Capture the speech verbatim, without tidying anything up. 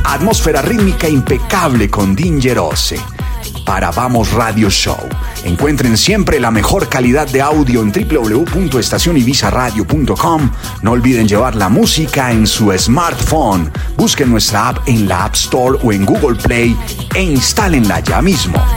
Atmósfera rítmica impecable con Dingerose. Para Vamos Radio Show. Encuentren siempre la mejor calidad de audio en doble u doble u doble u punto estación ibiza radio punto com. No olviden llevar la música en su smartphone. Busquen nuestra app en la App Store o en Google Play e instálenla ya mismo.